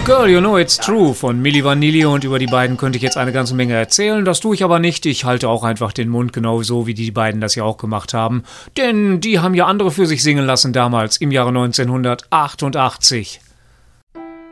Girl, You Know It's True von Milli Vanilli, und über die beiden könnte ich jetzt eine ganze Menge erzählen. Das tue ich aber nicht. Ich halte auch einfach den Mund, genau so wie die beiden das ja auch gemacht haben. Denn die haben ja andere für sich singen lassen damals, im Jahre 1988.